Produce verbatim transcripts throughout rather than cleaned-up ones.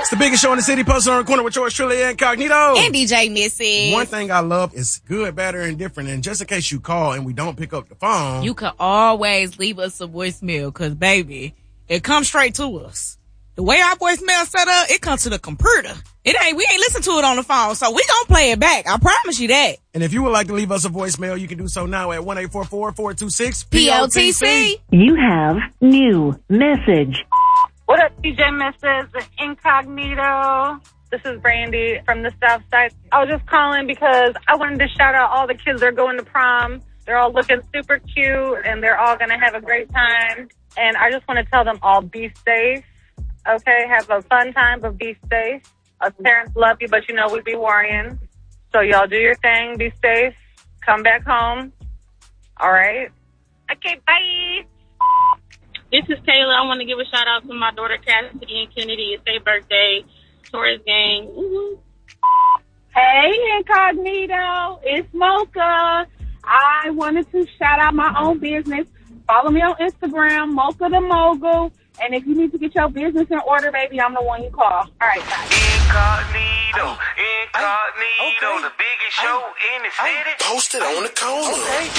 It's the biggest show in the city, posted on the corner with yours truly, Incognito. And D J Missy. One thing I love is good, better, and different. And just in case you call and we don't pick up the phone, you can always leave us a voicemail, because, baby, it comes straight to us. The way our voicemail set up, it comes to the computer. It ain't, we ain't listen to it on the phone, so we gonna play it back. I promise you that. And if you would like to leave us a voicemail, you can do so now at one eight four four, four two six, P O T C. You have new message. What up, D J Missus Incognito? This is Brandy from the South Side. I was just calling because I wanted to shout out all the kids that are going to prom. They're all looking super cute, and they're all going to have a great time. And I just want to tell them all, be safe, okay? Have a fun time, but be safe. Us parents love you, but you know we be worrying. So y'all do your thing, be safe, come back home. All right? Okay, bye. This is Taylor. I want to give a shout out to my daughter Cassidy and Kennedy. It's their birthday. Taurus gang. Woo-hoo. Hey, Incognito. It's Mocha. I wanted to shout out my own business. Follow me on Instagram, Mocha the Mogul. And if you need to get your business in order, baby, I'm the one you call. All right, bye. Incognito. Incognito. Okay. The biggest show in the city. Posted on the corner. Okay.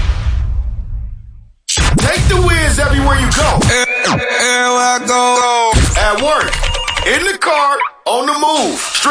Take the Wiz everywhere you go. Everywhere I go. At work, in the car, on the move.